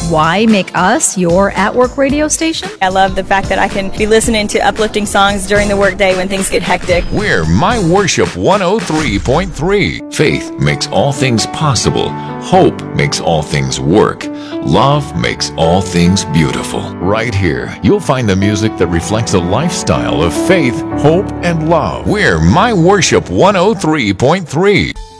Why make us your at-work radio station? I love the fact that I can be listening to uplifting songs during the workday when things get hectic. We're My Worship 103.3. Faith makes all things possible. Hope makes all things work. Love makes all things beautiful. Right here, you'll find the music that reflects a lifestyle of faith, hope, and love. We're My Worship 103.3.